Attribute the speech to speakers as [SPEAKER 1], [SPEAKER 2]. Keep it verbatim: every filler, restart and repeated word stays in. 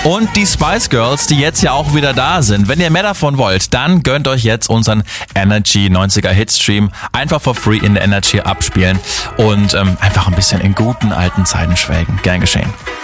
[SPEAKER 1] Und die Spice Girls, die jetzt ja auch wieder da sind. Wenn ihr mehr davon wollt, dann gönnt euch jetzt unseren Energy neunziger Hitstream. Einfach for free in der Energy abspielen und ähm, einfach ein bisschen in guten alten Zeiten schwelgen. Gern geschehen.